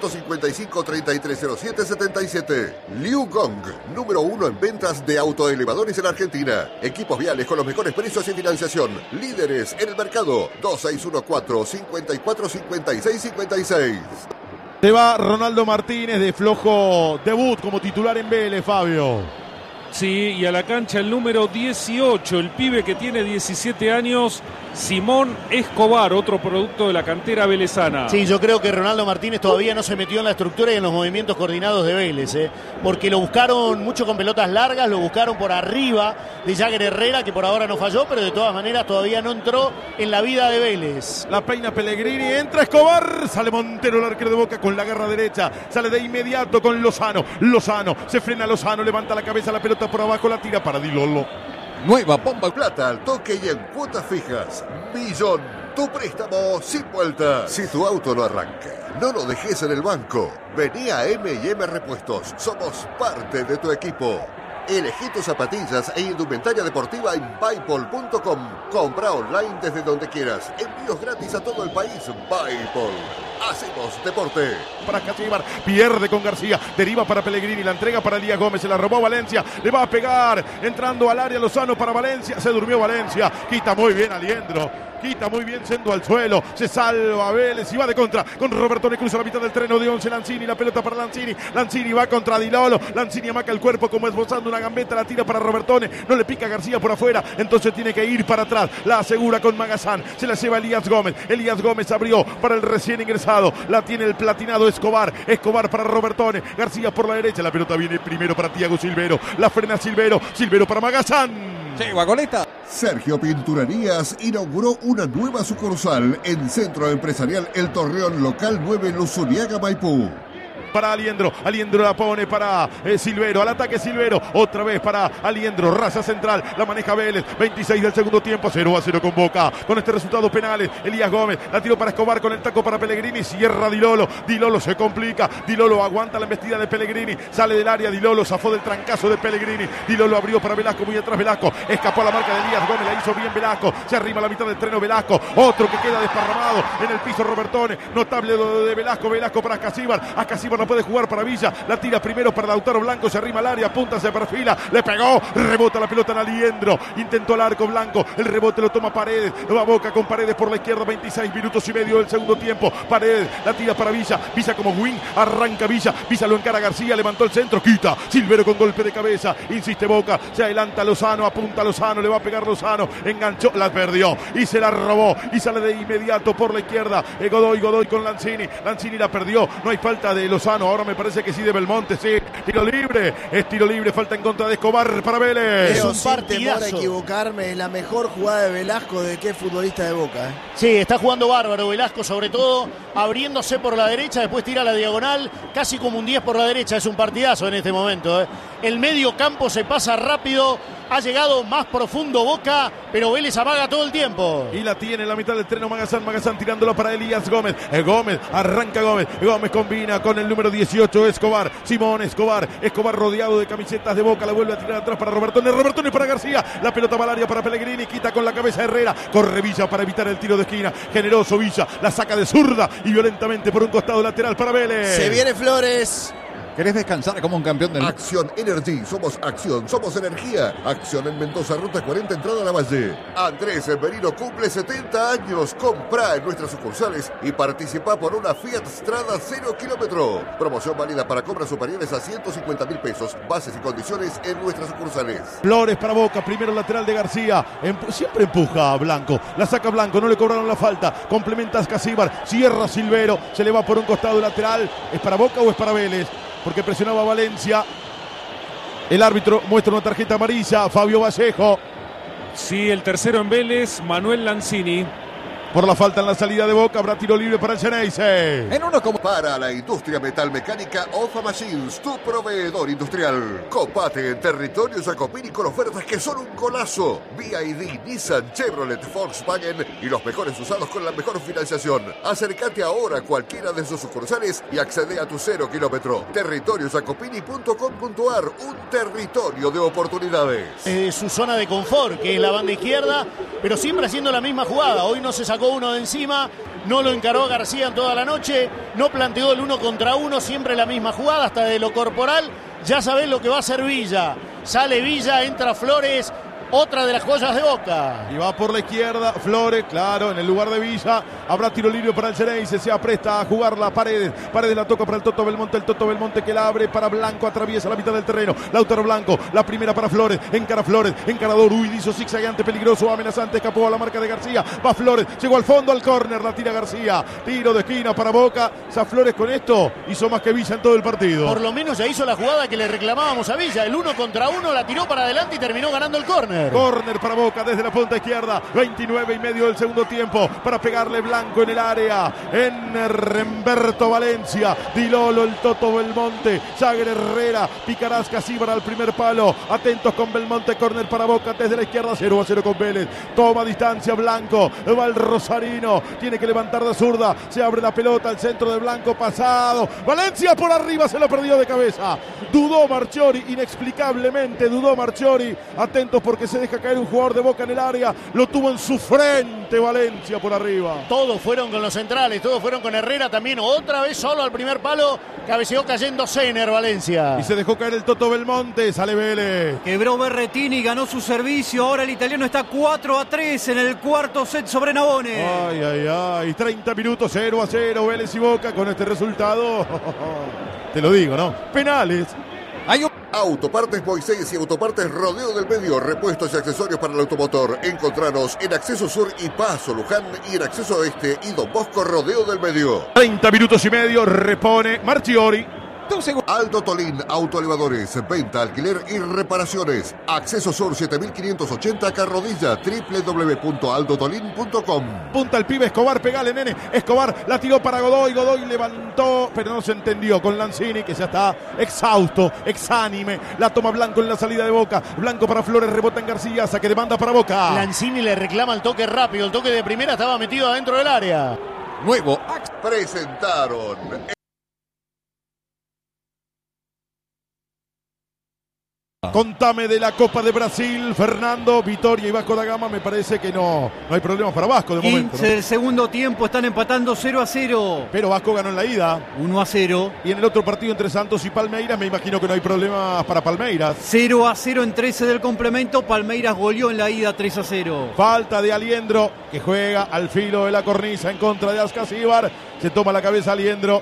Speaker 7: 155-3307-77. Liu Gong, número 1 en ventas de autoelevadores en Argentina. Equipos viales con los mejores precios y financiación. Líderes en el mercado. 2614-545656.
Speaker 2: Se va Ronaldo Martínez, de flojo debut como titular en Vélez, Fabio.
Speaker 4: Sí, y a la cancha el número 18, el pibe que tiene 17 años, Simón Escobar, otro producto de la cantera velezana.
Speaker 1: Sí, yo creo que Ronaldo Martínez todavía no se metió en la estructura y en los movimientos coordinados de Vélez, porque lo buscaron mucho con pelotas largas, lo buscaron por arriba de Jagger Herrera, que por ahora no falló, pero de todas maneras todavía no entró en la vida de Vélez.
Speaker 2: La peina Pellegrini, entra Escobar, sale Montero, el arquero de Boca con la garra derecha, sale de inmediato con Lozano, se frena Lozano, levanta la cabeza, la pelota por abajo, la tira para Dilolo.
Speaker 8: Nueva bomba.
Speaker 7: Plata al toque y en cuotas fijas. Millón, tu préstamo sin vuelta. Si tu auto no arranca, no lo dejes en el banco. Vení a M&M Repuestos. Somos parte de tu equipo. Elegí tus zapatillas e indumentaria deportiva en Paypal.com. Compra online desde donde quieras. Envíos gratis a todo el país. Paypal. Hacemos deporte.
Speaker 2: Para Ascasíbar, pierde con García, deriva para Pellegrini, la entrega para Elías Gómez, se la robó Valencia, le va a pegar, entrando al área Lozano para Valencia, se durmió Valencia, quita muy bien Aliendro, quita muy bien siendo al suelo, se salva Vélez y va de contra con Robertone, cruza la mitad del terreno de 11 Lanzini, la pelota para Lanzini va contra Dilolo, Lanzini amaca el cuerpo como esbozando una gambeta, la tira para Robertone, no le pica García por afuera, entonces tiene que ir para atrás, la asegura con Magazán, se la lleva Elías Gómez abrió para el recién ingresado, la tiene el platinado Escobar para Robertone, García por la derecha, la pelota viene primero para Thiago Silvero, la frena Silvero para Magazán.
Speaker 8: Sí, Guagoleta.
Speaker 7: Sergio Pinturerías inauguró una nueva sucursal en Centro Empresarial El Torreón, local 9, Luzuriaga, Maipú.
Speaker 2: Para Aliendro la pone para Silvero, al ataque Silvero, otra vez para Aliendro, raza central, la maneja Vélez, 26 del segundo tiempo, 0-0 con Boca, con este resultado penales, Elías Gómez, la tiró para Escobar con el taco para Pellegrini, cierra Di Lolo se complica, Di Lolo aguanta la embestida de Pellegrini, sale del área, Di Lolo zafó del trancazo de Pellegrini, Di Lolo abrió para Velasco, muy atrás Velasco, escapó a la marca de Elías Gómez, la hizo bien Velasco, se arrima a la mitad del terreno Velasco, otro que queda desparramado en el piso Robertone, notable de Velasco para Ascasíbar no puede jugar para Villa, la tira primero para Lautaro Blanco, se arrima al área, punta, se perfila, le pegó, rebota la pelota en Aliendro, intentó el arco Blanco, el rebote lo toma Paredes, va Boca con Paredes por la izquierda, 26 minutos y medio del segundo tiempo, Paredes, la tira para Villa como wing, arranca Villa lo encara García, levantó el centro, quita, Silvero con golpe de cabeza, insiste Boca, se adelanta Lozano, apunta Lozano, le va a pegar Lozano, enganchó, la perdió y se la robó y sale de inmediato por la izquierda, Godoy con Lanzini la perdió, no hay falta de Lozano, ahora me parece que sí de Belmonte, sí, tiro libre, falta en contra de Escobar para Vélez.
Speaker 3: Pero sin temor a equivocarme, es la mejor jugada de Velasco de qué futbolista de Boca.
Speaker 1: Sí, está jugando bárbaro Velasco, sobre todo abriéndose por la derecha, después tira la diagonal, casi como un 10 por la derecha, es un partidazo en este momento. El medio campo se pasa rápido, ha llegado más profundo Boca, pero Vélez amaga todo el tiempo.
Speaker 2: Y la tiene en la mitad del terreno Magazán tirándola para Elías Gómez. Arranca Gómez combina con el número 18 Escobar, Simón Escobar rodeado de camisetas de Boca, la vuelve a tirar atrás para Robertone para García, la pelota va al área para Pellegrini, quita con la cabeza Herrera, corre Villa para evitar el tiro de esquina, generoso Villa, la saca de zurda y violentamente por un costado lateral para Vélez.
Speaker 3: Se viene Flores.
Speaker 8: ¿Querés descansar como un campeón del mundo?
Speaker 7: Acción Energy, somos acción, somos energía. Acción en Mendoza, ruta 40, entrada a la Valle. Andrés Merino cumple 70 años. Comprá en nuestras sucursales y participa por una Fiat Strada 0 kilómetro. Promoción válida para compras superiores a 150.000 pesos. Bases y condiciones en nuestras sucursales.
Speaker 2: Flores para Boca, primero lateral de García. Siempre empuja a Blanco. La saca Blanco, no le cobraron la falta. Complementa a Ascasíbar, cierra Silvero. Se le va por un costado lateral. ¿Es para Boca o es para Vélez? Porque presionaba a Valencia. El árbitro muestra una tarjeta amarilla. Fabio Vallejo.
Speaker 4: Sí, el tercero en Vélez, Manuel Lanzini.
Speaker 2: Por la falta en la salida de Boca, habrá tiro libre para el Xeneize.
Speaker 7: En uno como para la industria metalmecánica, Ofa Machines, tu proveedor industrial. Copate en territorio Jacopini con ofertas que son un golazo. BYD, Nissan, Chevrolet, Volkswagen y los mejores usados con la mejor financiación. Acércate ahora a cualquiera de sus sucursales y accede a tu 0 kilómetro. Territoriojacopini.com.ar, un territorio de oportunidades.
Speaker 1: Su zona de confort, que es la banda izquierda, pero siempre haciendo la misma jugada. Hoy no se sacó uno de encima, no lo encaró García en toda la noche, no planteó el 1 contra 1, siempre la misma jugada, hasta de lo corporal. Ya sabés lo que va a hacer Villa. Sale Villa, entra Flores, otra de las joyas de Boca.
Speaker 2: Y va por la izquierda Flores, claro, en el lugar de Villa. Habrá tiro libre para el Xeneize, se apresta a jugarla Paredes. Paredes la toca para el Toto Belmonte que la abre para Blanco, atraviesa la mitad del terreno. Lautaro Blanco, la primera para Flores, encarador, hizo zigzagueante, peligroso, amenazante, escapó a la marca de García. Va Flores, llegó al fondo, al córner, la tira García. Tiro de esquina para Boca. Flores con esto hizo más que Villa en todo el partido.
Speaker 1: Por lo menos ya hizo la jugada que le reclamábamos a Villa. El 1 contra 1 la tiró para adelante y terminó ganando el córner.
Speaker 2: Córner para Boca desde la punta izquierda, 29 y medio del segundo tiempo, para pegarle Blanco en el área, en Remberto Valencia, Di Lolo, el Toto Belmonte, Jagger Herrera, picará Ascasíbar al primer palo, atentos con Belmonte, córner para Boca desde la izquierda, 0-0 con Vélez, toma distancia Blanco, va el rosarino, tiene que levantar de zurda, se abre la pelota, al centro de Blanco, pasado, Valencia por arriba, se lo perdió de cabeza, dudó Marchiori, inexplicablemente dudó Marchiori, atentos porque se deja caer un jugador de Boca en el área, lo tuvo en su frente Valencia por arriba.
Speaker 1: Todos fueron con los centrales, todos fueron con Herrera también, otra vez solo al primer palo, cabeceó cayendo Sener Valencia.
Speaker 2: Y se dejó caer el Toto Belmonte, sale Vélez.
Speaker 5: Quebró Berretini, ganó su servicio, ahora el italiano está 4-3 en el cuarto set sobre Navone.
Speaker 2: Ay, 30 minutos, 0-0, Vélez y Boca con este resultado. Te lo digo, ¿no? Penales.
Speaker 7: Hay un Autopartes Moisés y Autopartes Rodeo del Medio, repuestos y accesorios para el automotor. Encontranos en Acceso Sur y Paso Luján y en Acceso Oeste y Don Bosco Rodeo del Medio.
Speaker 2: 30 minutos y medio, repone Marchiori.
Speaker 7: Aldo Tolín, autoelevadores, venta, alquiler y reparaciones. Acceso Sur 7580 Carrodilla, www.aldotolin.com.
Speaker 2: Punta el pibe Escobar, pegale, nene. Escobar la tiró para Godoy. Godoy levantó, pero no se entendió con Lanzini, que ya está exhausto, exánime. La toma Blanco en la salida de Boca. Blanco para Flores, rebota en García, saque de banda para Boca.
Speaker 1: Lanzini le reclama el toque rápido. El toque de primera estaba metido adentro del área.
Speaker 8: Nuevo.
Speaker 7: Presentaron.
Speaker 2: Contame de la Copa de Brasil, Fernando, Vitória y Vasco da Gama. Me parece que no hay problemas para Vasco de
Speaker 5: 15
Speaker 2: momento, ¿no?
Speaker 5: del segundo tiempo, están empatando 0-0.
Speaker 2: Pero Vasco ganó en la ida.
Speaker 5: 1-0.
Speaker 2: Y en el otro partido entre Santos y Palmeiras, me imagino que no hay problemas para Palmeiras.
Speaker 5: 0-0 en 13 del complemento. Palmeiras goleó en la ida 3-0.
Speaker 2: Falta de Aliendro, que juega al filo de la cornisa en contra de Ascasíbar. Se toma la cabeza Aliendro.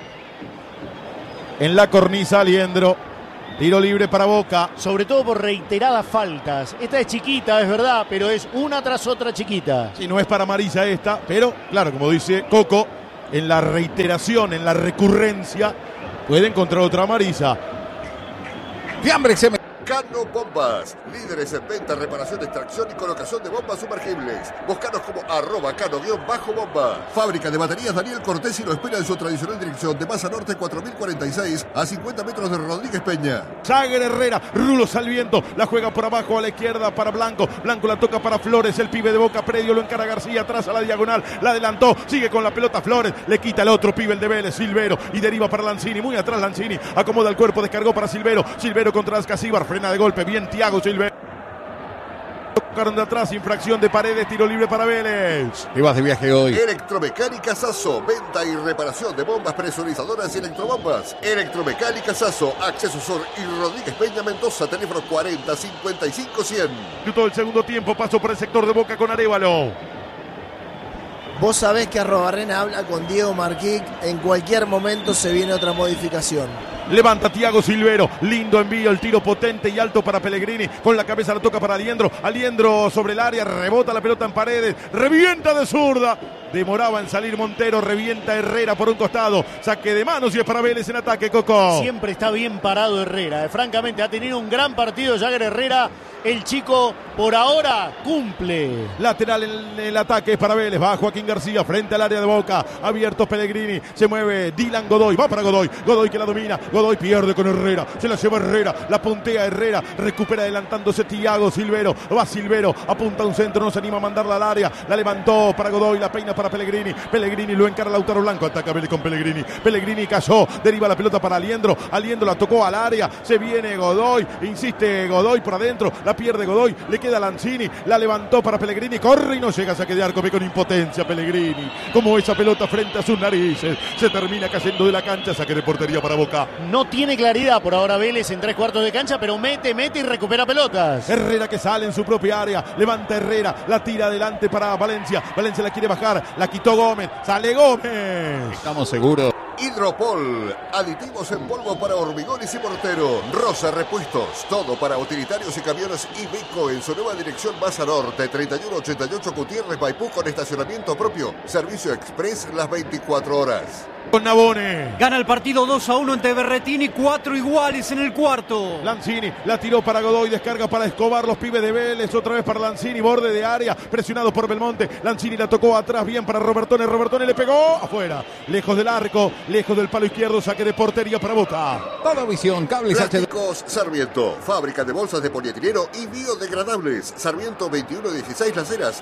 Speaker 2: En la cornisa Aliendro. Tiro libre para Boca.
Speaker 1: Sobre todo por reiteradas faltas. Esta es chiquita, es verdad, pero es una tras otra chiquita.
Speaker 2: Sí, no es para Marisa esta, pero claro, como dice Coco, en la reiteración, en la recurrencia, puede encontrar otra Marisa.
Speaker 8: Fiambre se me...
Speaker 7: Cano Bombas, líderes en venta, reparación, extracción y colocación de bombas sumergibles. Búscanos como @cano_bomba. Fábrica de baterías Daniel Cortesi lo espera en su tradicional dirección de Masa Norte 4046 a 50 metros de Rodríguez Peña.
Speaker 2: Jagger Herrera, Rulo Salviento, la juega por abajo a la izquierda para Blanco. Blanco la toca para Flores, el pibe de Boca, Predio lo encara García, atrás a la diagonal, la adelantó, sigue con la pelota Flores, le quita el otro pibe, el de Vélez, Silvero, y deriva para Lanzini, muy atrás Lanzini, acomoda el cuerpo, descargó para Silvero, Silvero contra Ascasíbar, frena de golpe, bien Thiago Silvero. Tocaron de atrás, infracción de Paredes, tiro libre para Vélez.
Speaker 8: Te vas de viaje hoy.
Speaker 7: Electromecánica Sasso, venta y reparación de bombas presurizadoras y electrobombas. Electromecánica Sasso, Acceso Sur y Rodríguez Peña Mendoza, teléfono 40 55 100.
Speaker 2: Todo el segundo tiempo, paso por el sector de Boca con Arévalo.
Speaker 3: Vos sabés que Arrobarrena habla con Diego Marquic. En cualquier momento se viene otra modificación.
Speaker 2: Levanta Thiago Silvero, lindo envío, el tiro potente y alto para Pellegrini, con la cabeza la toca para Aliendro, Aliendro sobre el área, rebota la pelota en Paredes, revienta de zurda, demoraba en salir Montero, revienta Herrera por un costado, saque de manos y es para Vélez en ataque, Coco.
Speaker 1: Siempre está bien parado Herrera, francamente ha tenido un gran partido Jagger Herrera, el chico por ahora cumple.
Speaker 2: Lateral en el ataque es para Vélez, va Joaquín García frente al área de Boca, abierto Pellegrini, se mueve Dylan Godoy, va para Godoy, Godoy que la domina, Godoy pierde con Herrera, se la lleva Herrera, la puntea Herrera, recupera adelantándose Thiago Silvero, va Silvero, apunta un centro, no se anima a mandarla al área, la levantó para Godoy, la peina para Pellegrini, Pellegrini lo encara Lautaro Blanco, ataca Vélez con Pellegrini, Pellegrini cayó, deriva la pelota para Aliendro, Aliendro la tocó al área, se viene Godoy, insiste Godoy por adentro, la pierde Godoy, le queda Lanzini, la levantó para Pellegrini, corre y no llega a saque de arco, ve con impotencia Pellegrini, como esa pelota frente a sus narices, se termina cayendo de la cancha, saque de portería para Boca.
Speaker 1: No tiene claridad por ahora Vélez en 3/4 de cancha, pero mete y recupera pelotas.
Speaker 2: Herrera que sale en su propia área, levanta Herrera, la tira adelante para Valencia, Valencia la quiere bajar, la quitó Gómez, sale Gómez.
Speaker 8: Estamos seguros.
Speaker 7: Hidropol, aditivos en polvo para hormigones y mortero. Rosa Repuestos, todo para utilitarios y camiones Iveco en su nueva dirección Masa Norte, 3188 Gutiérrez Maipú con estacionamiento propio. Servicio express las 24 horas.
Speaker 2: Con Nabone.
Speaker 5: Gana el partido 2-1 ante Berretini, 4 iguales en el cuarto.
Speaker 2: Lanzini la tiró para Godoy, descarga para Escobar, los pibes de Vélez, otra vez para Lanzini, borde de área, presionado por Belmonte. Lanzini la tocó atrás, bien para Robertone, Robertone le pegó afuera, lejos del arco, lejos del palo izquierdo, saque de portería para Boca.
Speaker 8: Toda visión, cables HD.
Speaker 7: Plásticos Sarmiento, fábrica de bolsas de polietileno y biodegradables. Sarmiento 2116 Las Heras,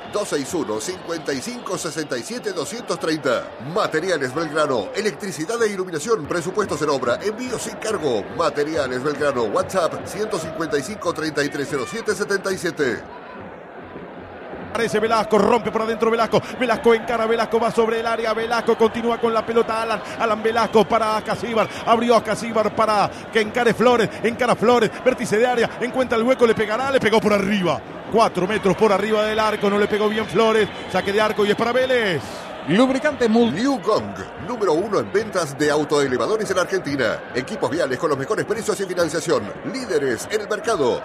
Speaker 7: 261-5567-230. Materiales Belgrano, electricidad e iluminación, presupuestos en obra, envío sin cargo. Materiales Belgrano, WhatsApp 155-3307-77.
Speaker 2: Aparece Velasco, rompe por adentro Velasco, Velasco encara, Velasco va sobre el área, Velasco continúa con la pelota, Alan Velasco para Ascasíbar, abrió Ascasíbar para que encare Flores, encara Flores, vértice de área, encuentra el hueco, le pegará, le pegó por arriba, 4 metros por arriba del arco, no le pegó bien Flores, saque de arco y es para Vélez.
Speaker 8: Lubricante
Speaker 7: Liu Gong, número 1 en ventas de autoelevadores en Argentina. Equipos viales con los mejores precios y financiación. Líderes en el mercado.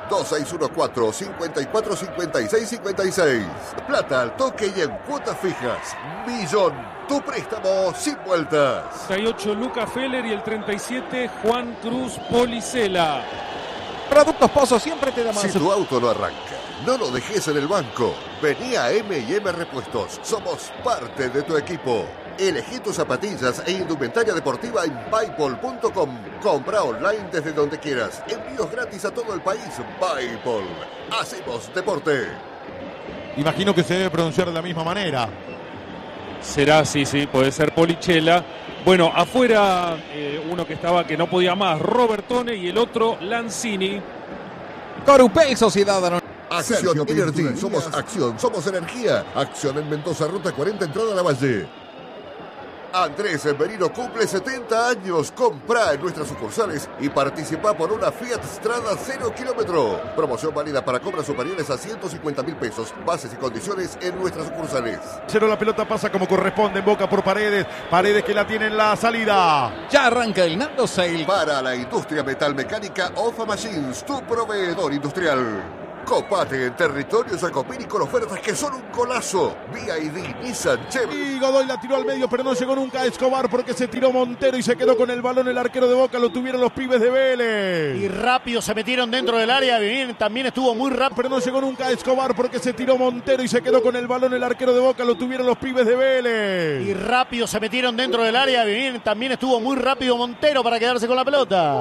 Speaker 7: 2614-545656. Plata al toque y en cuotas fijas. Millón. Tu préstamo sin vueltas.
Speaker 4: 38 Luca Feller y el 37 Juan Cruz Policela.
Speaker 8: Productos Pozo siempre te da más.
Speaker 7: Si tu auto no arranca, no lo dejes en el banco. Vení a M&M Repuestos. Somos parte de tu equipo. Elegí tus zapatillas e indumentaria deportiva en Paypal.com. Compra online desde donde quieras. Envíos gratis a todo el país. Paypal. Hacemos deporte.
Speaker 2: Imagino que se debe pronunciar de la misma manera.
Speaker 4: Será, sí, puede ser Polichela. Bueno, afuera uno que no podía más, Robertone, y el otro Lanzini.
Speaker 8: Corupel Sociedad Anónima.
Speaker 7: Acción Energy. Somos acción, somos energía. Acción en Mendoza, ruta 40, entrada a la Valle. Andrés Merino cumple 70 años. Comprá en nuestras sucursales y participa por una Fiat Strada 0 kilómetro. Promoción válida para compras superiores a 150.000 pesos. Bases y condiciones en nuestras sucursales.
Speaker 2: Cero, la pelota pasa como corresponde en Boca por Paredes. Paredes que la tiene en la salida.
Speaker 8: Ya arranca el Nando Sale.
Speaker 7: Para la industria metalmecánica, OFA Machines, tu proveedor industrial. Copate en territorio Jacopini con ofertas que son un golazo. BID, Nissan, Chevy.
Speaker 2: Y Godoy la tiró al medio, pero no llegó nunca a Escobar porque se tiró Montero y se quedó con el balón el arquero de Boca. Lo tuvieron los pibes de Vélez.
Speaker 1: Y rápido se metieron dentro del área. También estuvo muy rápido.
Speaker 2: Pero no llegó nunca a Escobar porque se tiró Montero y se quedó con el balón el arquero de Boca. Lo tuvieron los pibes de Vélez.
Speaker 1: Y rápido se metieron dentro del área. También estuvo muy rápido Montero para quedarse con la pelota.